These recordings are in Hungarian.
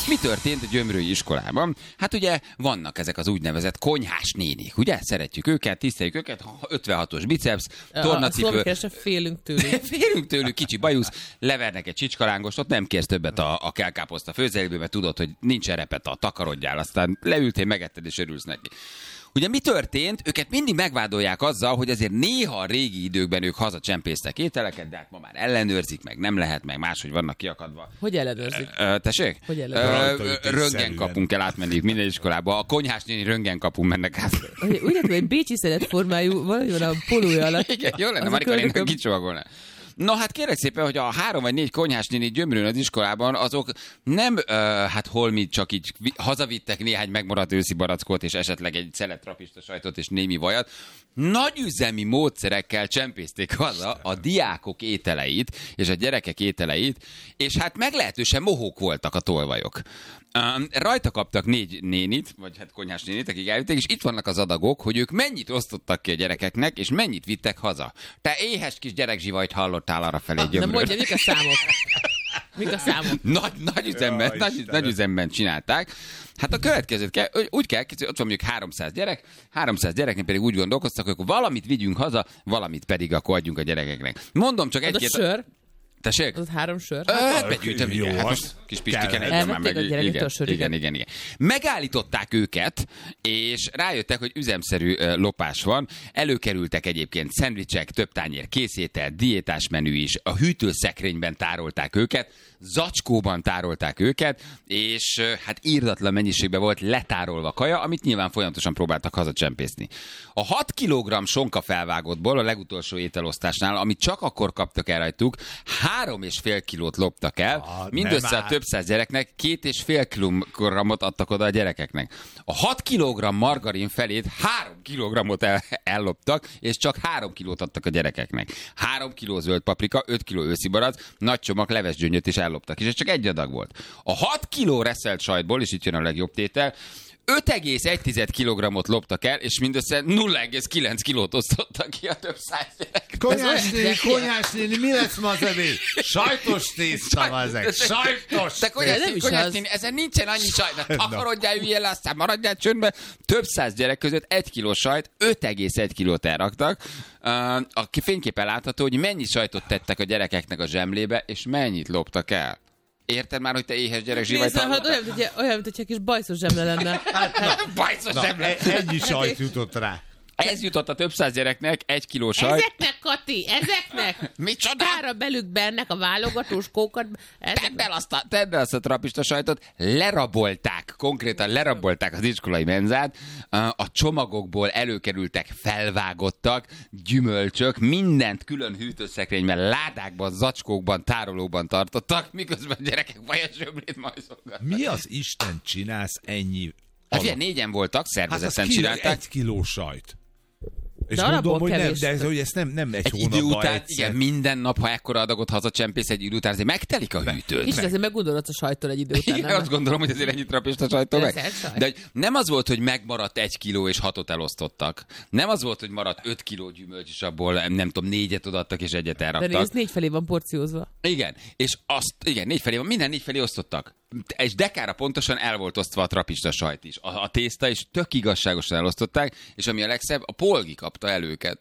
Mi történt a gyömrői iskolában? Hát ugye vannak ezek az úgynevezett konyhás nénik, ugye? Szeretjük őket, tiszteljük őket, 56-os biceps, tornacipő. Félünk tőlük. Félünk tőlük, kicsi bajusz, levernek egy csicskalángos, ott nem kérsz többet a kelkáposzta főzeléből, mert tudod, hogy nincs repeta, takarodjál, aztán leültél, megetted és örülsz neki. Ugye mi történt? Őket mindig megvádolják azzal, hogy azért néha a régi időkben ők hazacsempésztek ételeket, de hát ma már ellenőrzik, meg nem lehet, meg máshogy vannak kiakadva. Hogy ellenőrzik? Tessék? Hogy ellenőrzik? Röntgenkapunk kell átmenni minden iskolába. A konyhás néni röntgenkapunk mennek át. Úgy látom, hogy bécsi formájú valami van a polója alatt. Igen, jó lenne, Marika néninek kicsomagolná. No, hát kérlek szépen, hogy a 3 vagy 4 konyhás néni gyömrőn az iskolában, azok nem, hát holmit csak így hazavittek néhány megmaradt őszi barackot, és esetleg egy szelet trapista sajtot és némi vajat. Nagyüzemi módszerekkel csempészték haza a diákok ételeit, és a gyerekek ételeit, és hát meglehetősen mohók voltak a tolvajok. Rajta kaptak 4 nénit, vagy hát konyhás nénit, akik elvitték, és itt vannak az adagok, hogy ők mennyit osztottak ki a gyerekeknek, és mennyit vittek haza. Te éhes kis gyerekzsivagyt hallottál arrafelé gyömről. Na mondja, mik a számok? Mik a számok? Nagy üzemben csinálták. Hát a következőt úgy kell, ott van mondjuk 300 gyerek, 300 gyereknek pedig úgy gondolkoztak, hogy valamit vigyünk haza, valamit pedig akkor adjunk a gyerekeknek. Mondom csak egy-két... sör? Tessék? Az 3 sör? Hát begyűjtöm, igen. Hát kis Pistiken egyben már meg. Igen. Megállították őket, és rájöttek, hogy üzemszerű lopás van. Előkerültek egyébként szendvicsek, több tányér készétel, diétás menü is. A hűtőszekrényben tárolták őket, zacskóban tárolták őket, és hát írdatlan mennyiségben volt letárolva kaja, amit nyilván folyamatosan próbáltak hazacsempészni. A 6 kg sonka felvágottból a legutolsó ételosztásnál, amit csak akkor kaptak el rajtuk, 3,5 kilót loptak el, mindössze a több száz gyereknek 2,5 kilogramot adtak oda a gyerekeknek. A 6 kilogramm margarin felét 3 kilogramot elloptak, és csak 3 kilót adtak a gyerekeknek. 3 kiló zöld paprika, 5 kiló őszi barack, nagy csomag levesgyöngyöt is elloptak, és ez csak egy adag volt. A 6 kiló reszelt sajtból, és itt jön a legjobb tétel, 5,1 kilogramot loptak el, és mindössze 0,9 kilót osztottak ki a több száz gyerek. Konyhás néni, mi lesz ma az ebéd? Sajtos tészta ezek, sajtos! Te konyhás néni, ezen nincsen annyi sajt. Akarodjál, üljél le, aztán maradjál csöndbe. Több száz gyerek között 1 kiló sajt, 5,1 kilót elraktak. A fényképen látható, hogy mennyi sajtot tettek a gyerekeknek a zsemlébe, és mennyit loptak el. Érted már, hogy te éhes gyerek zsivagyt hallottál? Hát olyan, mint hogyha kis bajszos zsemle lenne. Bajszos zsemle. Ennyi sajt jutott rá. Ez jutott a több száz gyereknek, 1 kiló sajt. Ezeknek, Kati, ezeknek! Micsoda? Tára belük bennek a válogatós kókat. Tedd be azt a trapista sajtot. Lerabolták, konkrétan lerabolták az iskolai menzát. A csomagokból előkerültek felvágottak, gyümölcsök, mindent külön hűtőszekrényben, ládákban, zacskókban, tárolóban tartottak, miközben a gyerekek vajas zsömlét majszolgattak. Mi az Isten csinálsz ennyi? Hát ilyen 4-en voltak, szervezetten csinálták. 1 kiló sajt. És de mondom, hogy nem, de ez nem egy hónapban idő után, egyszer. igen, minden nap, ha ekkora adagot hazacsempész egy idő után, azért megtelik a hűtőt. Kicsit azért meggondolodsz a sajtól egy idő után. Igen, azt gondolom, hogy azért ennyit trapista sajtól meg. De hogy nem az volt, hogy megmaradt 1 kiló és 6-ot elosztottak. Nem az volt, hogy maradt 5 kiló gyümölcs, és abból nem tudom, 4-et odaadtak és 1-et elraktak. De ez 4 felé van porciózva. Igen, és igen, 4 felé van, minden 4 felé osztottak. És dekára pontosan el volt osztva a trapista sajt is. A tészta is tök igazságosan elosztották, és ami a legszebb, a polgi kapta el őket.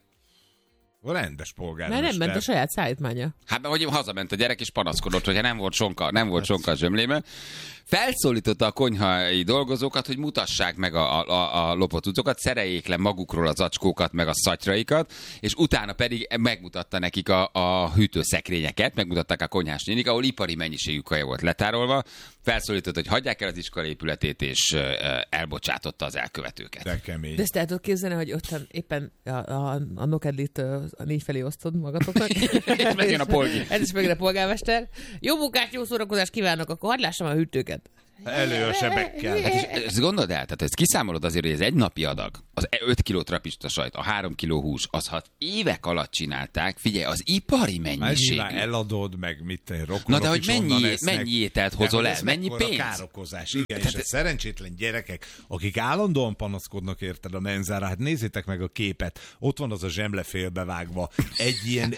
Rendes polgármester. Mert nem ment a saját szállítmánya. Hát mert hogy hazament a gyerek és panaszkodott, hogyha nem volt sonka a zsömlébe. Felszólította a konyhai dolgozókat, hogy mutassák meg a lopott cuccokat, szereljék le magukról az zacskókat, meg a szatyraikat, és utána pedig megmutatta nekik a hűtőszekrényeket, megmutatták a konyhás nénik, ahol ipari mennyiségű kaja volt letárolva. Felszólította, hogy hagyják el az iskola épületét, és elbocsátotta az elkövetőket. De kemény. De ezt el tudod képzelni, hogy ottan éppen a nokedlit a 4 felé osztod magatoknak. És megjön a polgi. Ez is megjön a polgármester. Jó munkát, jó szórakozást kívánok, akkor hadd lássam a hűtőket. Elő a sebekkel. Hát ezt gondold el, tehát ezt kiszámolod azért, hogy ez egy napi adag, az 5 kiló trapista sajt, a 3 kiló hús, az ha évek alatt csinálták, figyelj, az ipari mennyiség. Eladod, meg mit rokonok. Na de hogy mennyi ételt hozol el, mennyi pénz? Károkozás, igen, és a szerencsétlen gyerekek, akik állandóan panaszkodnak érted a menzára, hát nézzétek meg a képet, ott van az a zsemle félbevágva, egy ilyen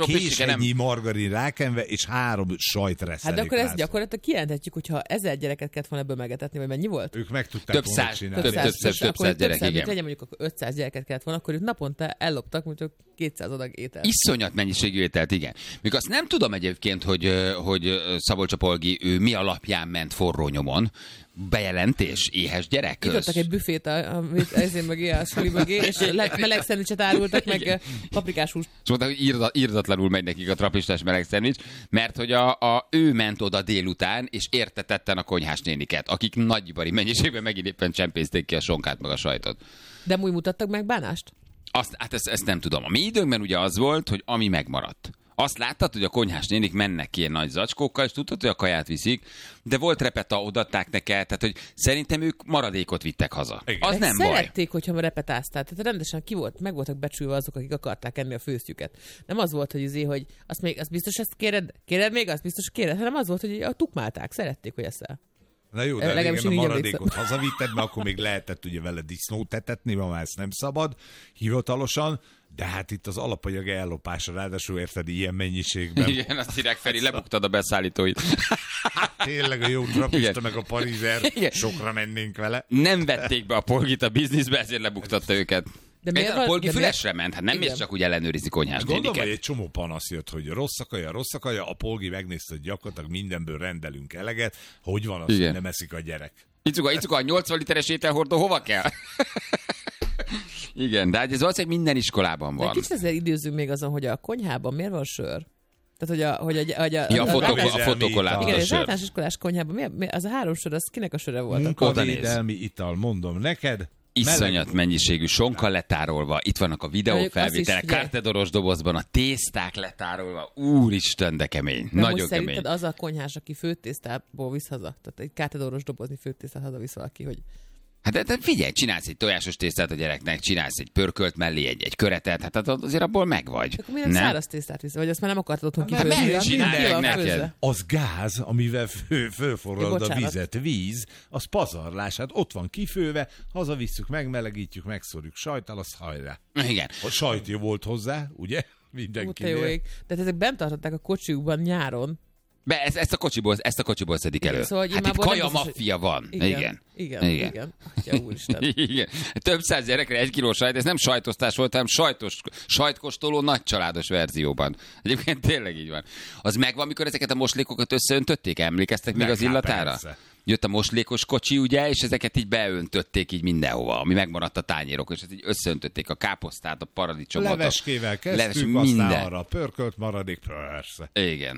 késennyi margarin rákenve, és 3 sajt reszelik. Hát de akkor ezt gyakorlatilag kijelenthetjük, hogyha 1000 gyereket kellett volna ebből megetetni, vagy mennyi volt? Ők meg tudták volna csinálni. Több száz gyerek, igen. Legyen mondjuk 500 gyereket kellett volna, akkor ők naponta elloptak mondjuk 200 adag ételt. Iszonyat mennyiségű ételt, igen. Még azt nem tudom egyébként, hogy Szabolcs Polgi ő mi alapján ment forró nyomon. Bejelentés, éhes gyerek. Nyitottak egy büfét ezért mögé, a suli mögé, és meleg szendvicset árultak, meg paprikás húst. És mondták, hogy írdatlanul megy nekik a trapistás meleg szendvics, mert hogy ő ment oda délután, és értetetten a konyhás néniket, akik nagyibari mennyiségben megint éppen csempészték ki a sonkát meg a sajtot. De úgy mutattak meg bánást? Ezt nem tudom. A mi időnkben ugye az volt, hogy ami megmaradt. Azt láttad, hogy a konyhás nénik mennek ilyen nagy zacskókkal, és tudtad, hogy a kaját viszik, de volt repeta, odatták neked, tehát hogy szerintem ők maradékot vittek haza. Igen. Az nem baj. Szerették, hogyha repetáztál. Tehát rendesen meg voltak becsülve azok, akik akarták enni a főztjüket. Nem az volt, hogy azt biztos ezt kéred még, azt biztos kéred, hanem az volt, hogy tukmálták, szerették, hogy eszel. Na jó, de régen a maradékot hazavitted, mert akkor még lehetett ugye vele disznót etetni, ma már ezt nem szabad hivatalosan, de hát itt az alapanyag ellopása, ráadásul érted ilyen mennyiségben. Igen, azt hírják, Feri, lebuktad a beszállítóit. Tényleg a jó trapista meg a parizer, sokra mennénk vele. Nem vették be a Polgit a bizniszbe, ezért lebuktatta őket. De a Polgi fülesre ment, hát nem is csak úgy ellenőrizni konyhás néniket. Gondolom, hogy egy csomó panasz jött, hogy rossz a kaja, a Polgi megnézte, hogy gyakorlatilag mindenből rendelünk eleget, hogy van az, hogy nem eszik a gyerek. Icuka, a 80 literes ételhordó hova kell? Igen, de ez valószínűleg minden iskolában van. De kicsit ezzel időzünk még azon, hogy a konyhában miért van sör? Tehát, a fotokollában. Igen, az általános iskolás konyhában az a 3 sör, az kinek a söre volt? Munkavédelmi ital, mondom neked. Iszonyat mennyiségű sonka letárolva, itt vannak a videófelvételek, kártedoros dobozban, a tészták letárolva, úristen, de kemény, de nagyon kemény. Szerinted az a konyhás, aki főtésztából visz haza? Tehát egy kártedoros dobozni főtésztát hazavisz valaki, hogy... Hát de figyelj, csinálsz egy tojásos tésztát a gyereknek, csinálsz egy pörkölt mellé egy köretet, hát azért abból megvagy. Akkor miért száraz tésztát visz? Vagy azt már nem akartad otthon kifőzni? Megcsinálják neked. Az gáz, amivel fölforrad a vizet, víz, az pazarlás. Hát ott van kifőve, hazavisszük, megmelegítjük, megszórjuk sajttal, az hajrá. Igen. A sajt jó volt hozzá, ugye? Mindenkinél. De ezek bent tartották a kocsiukban nyáron. Ezt a kocsiból szedik elő. Szóval, hát itt kaja maffia van. Igen. Atya úristen. Igen. Több száz gyerekre 1 kiló sajt, ez nem sajtosztás volt, hanem sajtkóstoló nagycsaládos verzióban. Egyébként tényleg így van. Az megvan, amikor ezeket a moslékokat összeöntötték? Emlékeztek még az illatára? Persze. Jött a moslékos kocsi, ugye, és ezeket így beöntötték így mindenhova, ami megmaradt a tányérok, és ezt így összeöntötték a káposztát, a paradicsomot. Leveskével kezdtük, aztán arra pörkölt maradék, persze. Igen.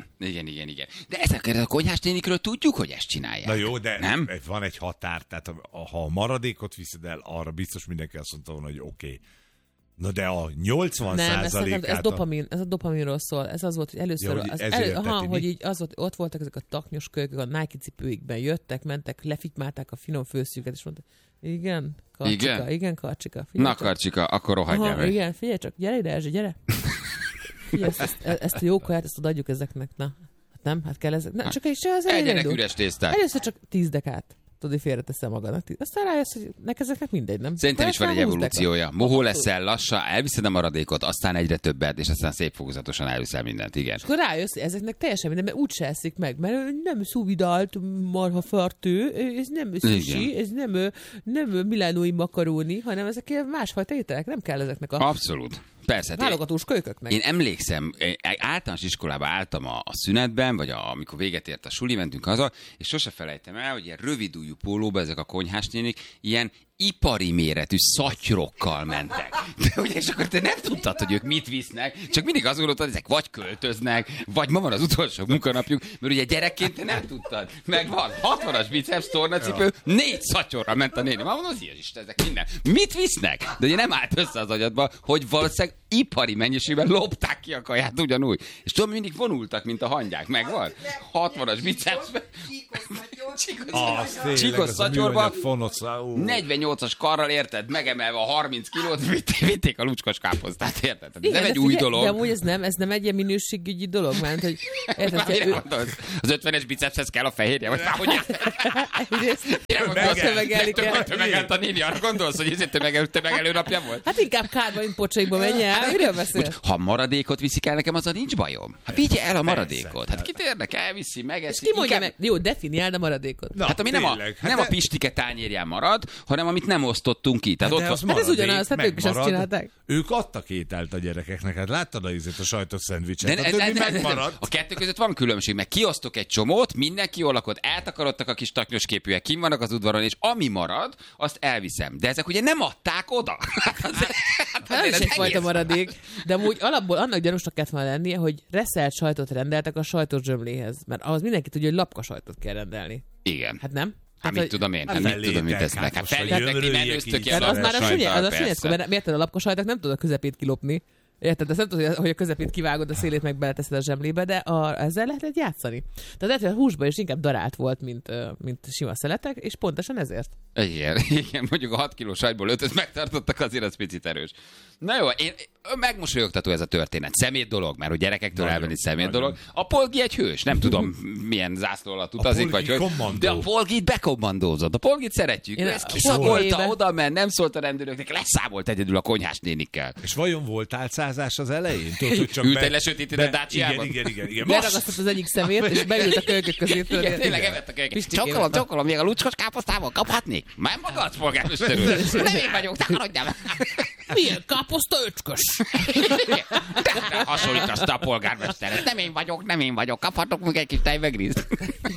De ezeket a konyhás nénikről tudjuk, hogy ezt csinálják. Na jó, de nem? Van egy határ, tehát ha a maradékot viszed el, arra biztos mindenki azt mondta volna, hogy oké. Na de a 80%-át... Ez a dopaminról szól. Ez az volt, hogy először... hogy így ott voltak ezek a taknyos kölykök, a Nike cipőikben jöttek, mentek, lefitymálták a finom főszüket, és mondták, igen, Karcsika. Na, Karcsika, akkor rohadjál meg. Igen, figyelj csak, gyere ide, Erzsi, gyere. Figyelj, ezt a jó kaját, ezt adjuk ezeknek, na. Hát nem, hát kell ezek. Na, csak egyenek üres tésztát. Először csak 10 dekát. Tudod, félreteszem magadnak. Aztán rájössz, hogy ezeknek mindegy, nem? Szerintem is van egy evolúciója. Mohó leszel, lassan, elviszed a maradékot, aztán egyre többet, és aztán szép fokozatosan elviszel mindent, igen. És akkor rájössz, hogy ezeknek teljesen minden, mert úgyse eszik meg, mert nem szuvidált marhafartő, ez nem sushi, ez nem milánói makaróni, hanem ezek másfajta ételek, nem kell ezeknek a... Abszolút. Persze. Válogatós kölyköknek. Én emlékszem, általános iskolába álltam a szünetben, vagy amikor véget ért a suli, mentünk haza, és sose felejtem el, hogy ilyen rövidújú pólóba ezek a konyhás nénik ilyen ipari méretű szatyrokkal mentek. De ugye, és akkor te nem tudtad, hogy ők mit visznek, csak mindig azt gondoltad, hogy ezek vagy költöznek, vagy ma van az utolsó munkanapjuk, mert ugye gyerekként te nem tudtad. Meg van 60-as biceps tornacipő, 4 szatyorra ment a néni. Már mondom, az Isten, ezek minden. Mit visznek? De ugye nem állt össze az agyadba, hogy valószínűleg ipari mennyiségben lopták ki a kaját ugyanúgy. És tudom, mindig vonultak, mint a hangyák. Megvan? 60-as biceps. Csíkos szatyorba. 48-as karral, érted, megemelve a 30 kilót, vitték a lucskos káposztát, érted? Ez nem egy új dolog. De amúgy ez nem egy ilyen minőségügyi dolog, mert hogy... Érted, az 50-es bicepshez kell a fehérje, vagy már hogy... Tömegelt a néni, arra gondolsz, hogy ez tömegelő napja volt? Hát inkább kádba, mint pocsaikba menj el, miről beszél? Ha maradékot viszik el nekem, azzal nincs bajom. Hát vigye el a maradékot. Hát kit érdekel, elviszi, megeszi. Jó, definiáld a maradékot. maradékot. Na, hát ami nem a pistike tányérján marad, hanem amit nem osztottunk ki. Tehát ott hát ez ugyanaz, hát ők is azt csinálták. Ők adtak ételt a gyerekeknek, hát láttad a sajtos szendvicset, a többi megmaradt. A kettő között van különbség, mert kiosztok egy csomót, mindenki jól lakott, eltakarodtak a kis taknyos képűek, kim vannak az udvaron, és ami marad, azt elviszem. De ezek ugye nem adták oda. Ez is egyfajta maradék, de amúgy alapból annak gyanúsnak kellett volna lennie, hogy reszelt sajtot rendeltek a sajtos zsömléhez, mert ahhoz mindenki tudja, hogy lapka sajtot kell rendelni. Igen. Hát nem? Hát mit tudom én? Hát mit tudom, mit tesznek? Hát feljöttek ki, menőztök ki a lapkasajttal, mert miért a lapkasajtak nem tudod a közepét kilopni. Érted? Ezt nem tudod, hogy a közepét kivágod, a szélét meg beleteszed a zsemlébe, de ezzel lehet játszani. Tehát lehet, hogy a húsban is inkább darált volt, mint sima szeletek, és pontosan ezért. Igen, mondjuk a 6 kiló sajtból 5-öt megtartottak, azért az picit erős. Na jó, megmosolyogtató ez a történet. Szemét dolog, mert hogy gyerekektől elvenni szemét dolog. A Polgi egy hős, nem tudom milyen zászló alatt utazik, vagy hogy. De a Polgit bekommandózott. A Polgit szeretjük. Ez kiszagolta, oda ment, nem szólt a rendőröknek, leszámolt egyedül a konyhás nénikkel. És vajon volt álcázás az elején? Ült egy lesötétített Daciában? Igen. Leragasztott az egyik szemét, és beült a kölykök közé. Tényleg evett a kölykök. Csokolom, még a lucskos káposztával kaphatnék? Már magadsz, polgármester úr. Nem én vagyok, takarodjál. Milyen káposzta öcskös? De hasonlítasz te a polgármesteret. Nem én vagyok. Kaphatok még egy kis tejvegrízt?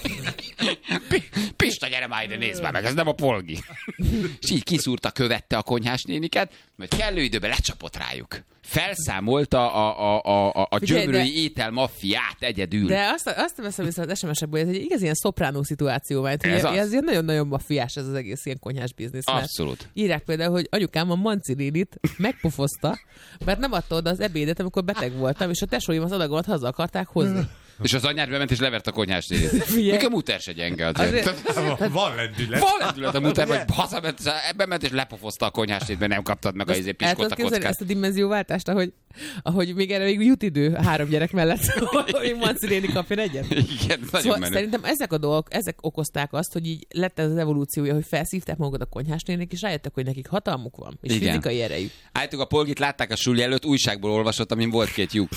Pista, gyere már ide, nézd már meg, ez nem a Polgi. És így kiszúrta, követte a konyhás néniket, mert kellő időben lecsapott rájuk. Felszámolta a gyömrői étel maffiát egyedül. De azt veszem vissza az SMS-ekből, ez egy igaz ilyen szopránó szituáció, mert ez nagyon-nagyon maffiás ez az egész ilyen konyhás biznisz. Abszolút. Írják például, hogy anyukám a Manci nénit megpofozta, mert nem adta oda az ebédet, amikor beteg voltam, és a tesóim az adagomat haza akarták hozni. És az anyád bement és levert a konyhás nénit. Még a muter se gyenge azért. Van lendület. Van lendület a muter, hogy hazament, bement és lepofozta a konyhás nénit, mert nem kaptad meg a piskóta kockát. Ezt a dimenzióváltást, ahogy még erre még jut idő 3 gyerek mellett, hogy Manci néni kapjon egyet. Igen, nagyon menő. Szerintem ezek a dolgok, ezek okozták azt, hogy így lett ez az evolúciója, hogy felszívták magukat a konyhás nénik, és rájöttek, hogy nekik hatalmuk van, és fizikai erejük. Állítólag a Polgit látták a suli előtt, újságból olvasott, amin volt 2 lyuk.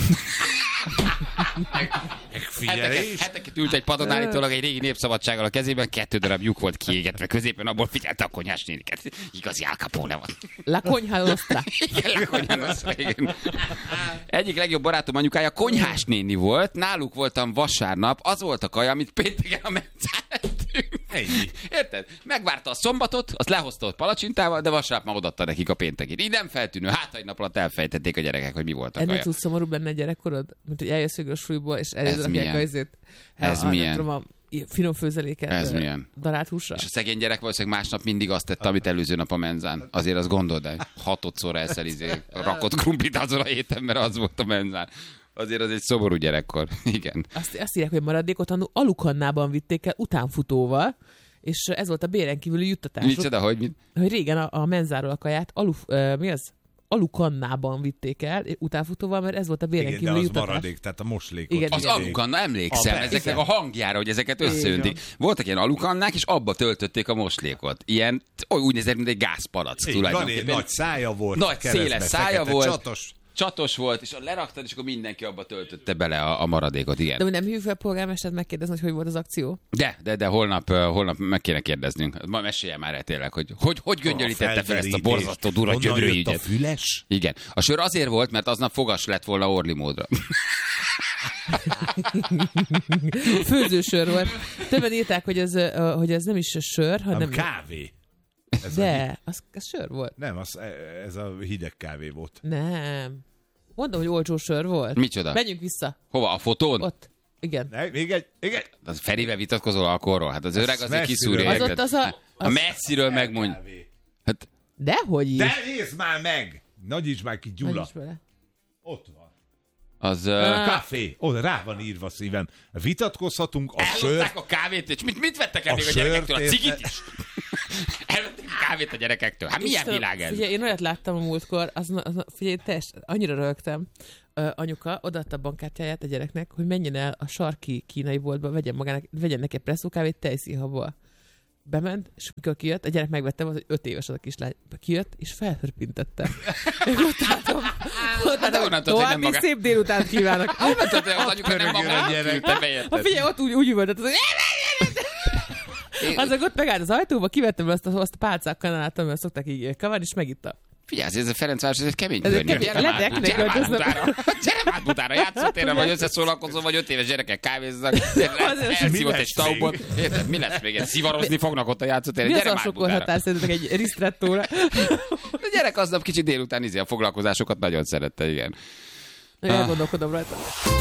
Heteket ült egy padon állítólag egy régi Népszabadsággal a kezében, 2 darab lyuk volt kiégetve középen, abból figyelte a konyhás néniket. Igazi Al Capone van. La Konyha Nostra. Igen, La Konyha Nostra, igen. Egyik legjobb barátom anyukája konyhás néni volt, náluk voltam vasárnap, az volt a kaja, amit pénteken a mencán ettünk. Érted? Megvárta a szombatot, azt lehozta ott palacsintával, de vasárnap már odaadta nekik a péntekét. Így nem feltűnő, egy nap alatt elfejtették a gyerekek, hogy mi volt a kaja. Ennél túl szomorúbb lenne a gyerekkorod? Mint hogy eljössz végül a súlyból, és eljözzek azért. Ez milyen? Tudom, a finom főzeléket. Ez milyen? Darált húsra. És a szegény gyerek valószínűleg másnap mindig azt tette, amit előző nap a menzán. Azért azt gondold el, 6-szor rakott krumplit azon a héten, mert az volt a menzán. Azért az egy szomorú gyerekkor. Igen. Azt írják, hogy maradékot alukannában vitték el utánfutóval, és ez volt a béren kívüli juttatás. Micsoda, hogy régen a menzáról a kaját mi az? Alukannában vitték el utánfutóval, mert ez volt a béren kívüli juttatás. Az maradék, tehát a moslékot. Igen, az alukanna, emlékszem, ezeknek a hangjára, hogy ezeket összeöntik. Voltak ilyen alukannák, és abba töltötték a moslékot. Ilyen, úgy nézett, mint egy gázpalack tulajdonképpen. Nagy szája volt. Nagy széles szája volt. Csatos volt, és leraktad, és akkor mindenki abba töltötte bele a maradékot, igen. De nem hívjuk fel a polgármestert megkérdezni, hogy volt az akció? De holnap meg kéne kérdeznünk. Ma mesélje már el tényleg, hogy göngyölítette fel ezt a borzasztó durva gyömrői ügyet. A füles? Igen. A sör azért volt, mert aznap fogas lett volna Orli módra. Főzősör volt. Többen írták, hogy ez nem is a sör, hanem kávé. Az sör volt. Nem, ez a hideg kávé volt. Nem. Mondom, hogy olcsó sör volt. Micsoda? Menjünk vissza. Hova? A fotón? Ott. Igen. Igen. Az Ferivel vitatkozol alkoholról? Hát az öreg azért kiszúrja. A messziről megmondja. Hát... Dehogy is. De nézd már meg! Nagyíts már ki, Gyula. Ott van. Az... Kávé. Oda rá van írva szívem. Vitatkozhatunk a sört. Ellopták a kávét, és mit vettek el még a gyerekektől? A cigit is? Elvették a kávét a gyerekektől. Hát milyen világ ez? Figyelj, én olyat láttam a múltkor, figyelj, annyira rögtem. Anyuka odaadta a bankkártyáját a gyereknek, hogy menjen el a sarki kínai boltba, vegyen neki presszó kávét tejszínhabból. Bement, és mikor kijött, a gyerek megvette, volt, hogy 5 éves az a kislány. Kijött, és felhörpintette. Ott álltam, további szép délután kívánok. Honnan tudod, hogy az anyuka nem magát küldte be? Figyelj, ott úgy üvöltött, hogy Azok ott megállt az ajtóba, kivettem azt a pálcák kanálát, amivel szokták így kavarni, és megitta. Figyelj, ez a Ferencváros, ez egy kemény környék. Gyere már Budára, játszótérre, vagy összeszólalkozó, vagy 5 éves gyerekek kávéznak, elszívott egy staubot. Érted, mi lesz még? Szivarozni fognak ott a játszótérre. Mi az a sokkolhatás szerintetek egy ristrettóra? A gyerek aznap kicsit délután a foglalkozásokat nagyon szerette, igen. Elgondolkodom rajta.